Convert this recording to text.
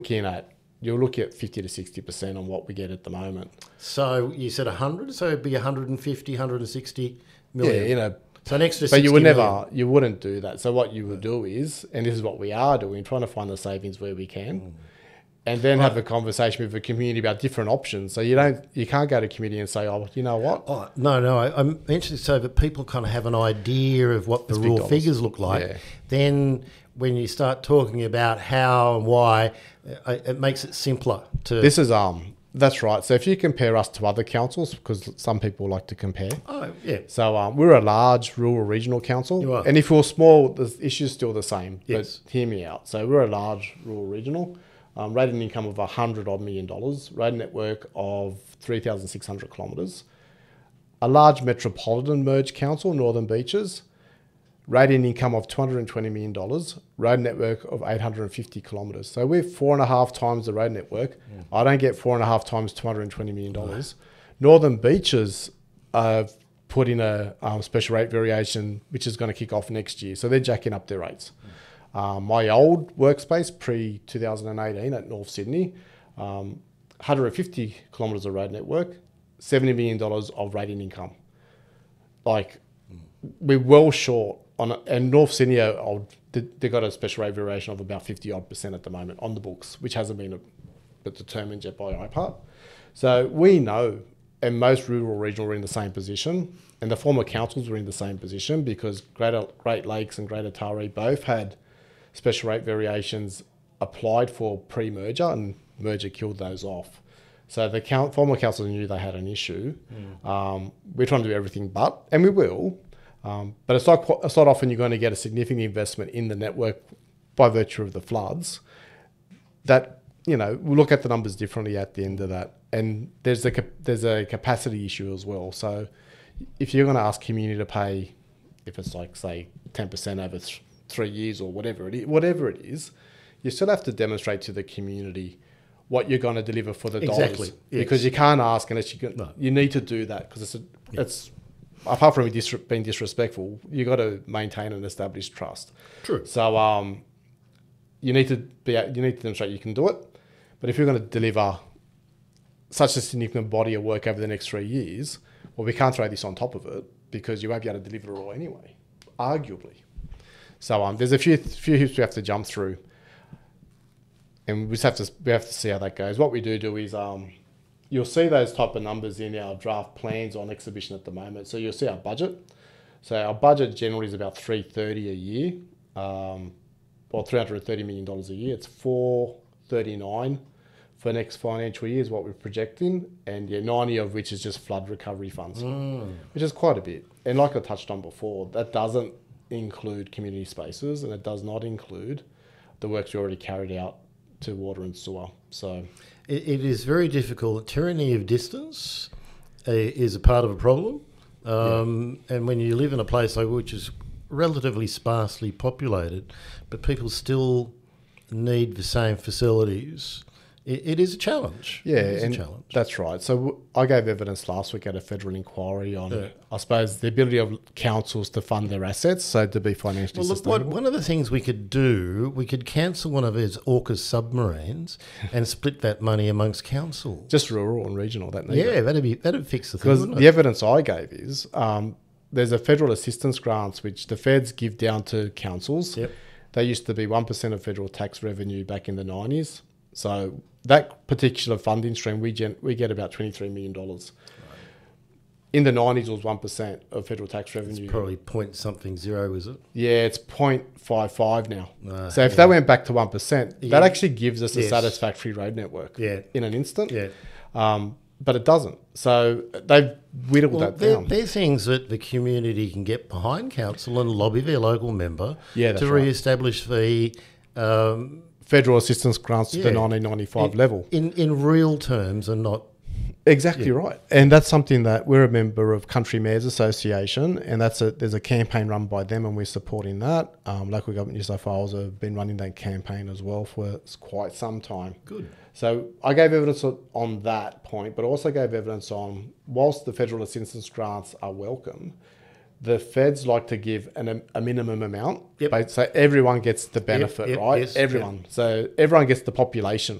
looking at, you're looking at 50 to 60% on what we get at the moment. So you said 100, so it'd be 150, 160 million. Yeah, you know. So an extra 60 But you would million. you wouldn't do that. So what you would do is, and this is what we are doing, trying to find the savings where we can, and then have a conversation with the community about different options. So you can't go to community and say, oh, you know what? Oh, no, I mentioned it so that people kind of have an idea of what the raw figures look like. Yeah. Then when you start talking about how and why, it makes it simpler to... This is that's right. So if you compare us to other councils, because some people like to compare. Oh, yeah. So we're a large rural regional council. You are. And if we're small, the issue's still the same. Yes. But hear me out. So we're a large rural regional. Rated income of $100 odd million. Road network of 3,600 kilometres. A large metropolitan merged council, Northern Beaches. Rated income of $220 million. Road network of 850 kilometres. So we're 4.5 times the road network. I don't get 4.5 times $220 million. Northern Beaches put in a special rate variation, which is going to kick off next year. So they're jacking up their rates. My old workspace, pre-2018 at North Sydney, 150 kilometres of road network, $70 million of rating income. Like, we're well short on it. And North Sydney, they've got a special rate variation of about 50% at the moment on the books, which hasn't been determined yet by IPART. So we know, and most rural regional are in the same position, and the former councils were in the same position because Great Lakes and Greater Taree both had special rate variations applied for pre-merger, and merger killed those off. So the former councils knew they had an issue. We're trying to do everything but, and we will, but it's not often you're going to get a significant investment in the network by virtue of the floods. That, you know, we'll look at the numbers differently at the end of that. And there's a capacity issue as well. So if you're going to ask community to pay, if it's like, say, 10% over 3 years or whatever it is, you still have to demonstrate to the community what you're going to deliver for the dollars. Yes. Because you can't ask unless you need to do that, because it's apart from being disrespectful, you got to maintain and establish trust. True. So you need to demonstrate you can do it. But if you're going to deliver such a significant body of work over the next 3 years, well, we can't throw this on top of it because you won't be able to deliver it all anyway, arguably. So there's a few hoops we have to jump through, and we have to see how that goes. What we do is you'll see those type of numbers in our draft plans on exhibition at the moment. So you'll see our budget. So our budget generally is about $330 a year, or $330 million a year. It's $439 for next financial year is what we're projecting, and 90 of which is just flood recovery funds, which is quite a bit. And like I touched on before, that doesn't include community spaces, and it does not include the works we already carried out to water and sewer. So it is very difficult. Tyranny of distance is a part of a problem, and when you live in a place like which is relatively sparsely populated, but people still need the same facilities, it is a challenge. Yeah, it is and a challenge. That's right. So I gave evidence last week at a federal inquiry on, I suppose, the ability of councils to fund their assets, so to be financially sustainable. One of the things we could do, we could cancel one of those AUKUS submarines and split that money amongst councils. Just rural and regional, that need Yeah, that'd fix the thing. Because the evidence I gave is there's a federal assistance grants which the feds give down to councils. Yep. They used to be 1% of federal tax revenue back in the 90s. So that particular funding stream, we get about $23 million. Right. In the 90s, it was 1% of federal tax revenue. It's probably point something zero, is it? Yeah, it's 0.55 now. So if they went back to 1%, that actually gives us a satisfactory road network in an instant. Yeah. But it doesn't. So they've whittled that down. They're things that the community can get behind council and lobby their local member to re-establish the... federal assistance grants to the 1995 level. In real terms and not... Exactly right. And that's something that we're a member of Country Mayors Association, and there's a campaign run by them, and we're supporting that. Local Government New South Wales have been running that campaign as well for quite some time. Good. So I gave evidence on that point, but also gave evidence on, whilst the federal assistance grants are welcome, the feds like to give a minimum amount. Yep. So everyone gets the benefit, Yep, right? yes, Everyone. So everyone gets the population